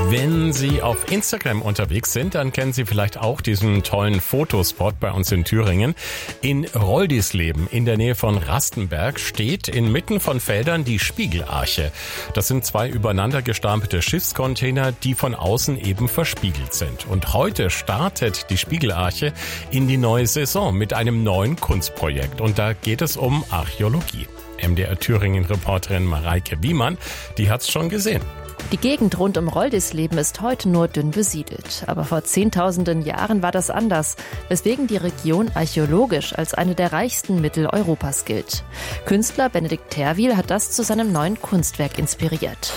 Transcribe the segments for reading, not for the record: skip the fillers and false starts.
Wenn Sie auf Instagram unterwegs sind, dann kennen Sie vielleicht auch diesen tollen Fotospot bei uns in Thüringen. In Roldisleben in der Nähe von Rastenberg steht inmitten von Feldern die Spiegelarche. Das sind 2 übereinander gestapelte Schiffscontainer, die von außen eben verspiegelt sind. Und heute startet die Spiegelarche in die neue Saison mit einem neuen Kunstprojekt. Und da geht es um Archäologie. MDR Thüringen-Reporterin Mareike Wiemann, die hat's schon gesehen. Die Gegend rund um Roldisleben ist heute nur dünn besiedelt. Aber vor Zehntausenden Jahren war das anders, weswegen die Region archäologisch als eine der reichsten Mitteleuropas gilt. Künstler Benedikt Terwiehl hat das zu seinem neuen Kunstwerk inspiriert.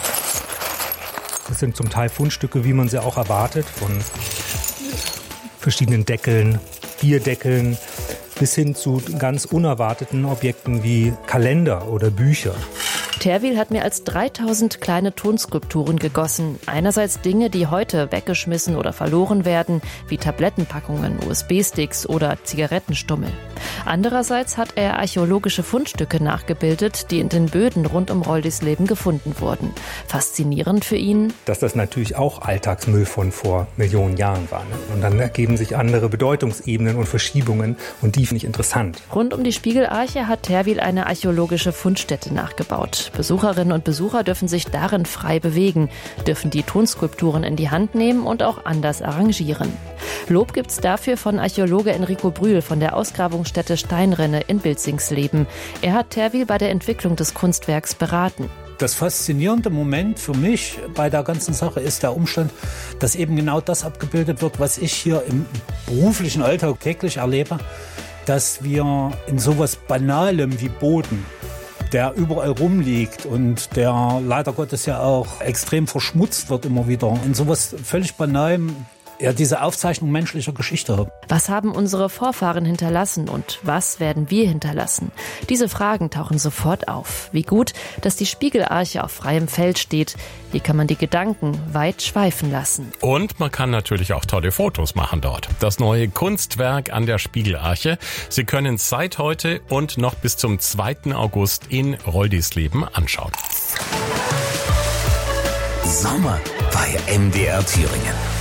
Das sind zum Teil Fundstücke, wie man sie auch erwartet, von verschiedenen Deckeln, Bierdeckeln, bis hin zu ganz unerwarteten Objekten wie Kalender oder Bücher. Terwiehl hat mehr als 3000 kleine Tonskulpturen gegossen. Einerseits Dinge, die heute weggeschmissen oder verloren werden, wie Tablettenpackungen, USB-Sticks oder Zigarettenstummel. Andererseits hat er archäologische Fundstücke nachgebildet, die in den Böden rund um Roldisleben gefunden wurden. Faszinierend für ihn, dass das natürlich auch Alltagsmüll von vor Millionen Jahren war. Und dann ergeben sich andere Bedeutungsebenen und Verschiebungen und die finde ich interessant. Rund um die Spiegelarche hat Terwiehl eine archäologische Fundstätte nachgebaut. Besucherinnen und Besucher dürfen sich darin frei bewegen, dürfen die Tonskulpturen in die Hand nehmen und auch anders arrangieren. Lob gibt's dafür von Archäologe Enrico Brühl von der Ausgrabungsstätte Steinrinne in Bilzingsleben. Er hat Terwiehl bei der Entwicklung des Kunstwerks beraten. Das faszinierende Moment für mich bei der ganzen Sache ist der Umstand, dass eben genau das abgebildet wird, was ich hier im beruflichen Alltag täglich erlebe, dass wir in sowas Banalem wie Boden, der überall rumliegt und der leider Gottes ja auch extrem verschmutzt wird immer wieder, in sowas völlig Banalem diese Aufzeichnung menschlicher Geschichte haben. Was haben unsere Vorfahren hinterlassen und was werden wir hinterlassen? Diese Fragen tauchen sofort auf. Wie gut, dass die Spiegelarche auf freiem Feld steht. Hier kann man die Gedanken weit schweifen lassen. Und man kann natürlich auch tolle Fotos machen dort. Das neue Kunstwerk an der Spiegelarche. Sie können es seit heute und noch bis zum 2. August in Roldisleben anschauen. Sommer bei MDR Thüringen.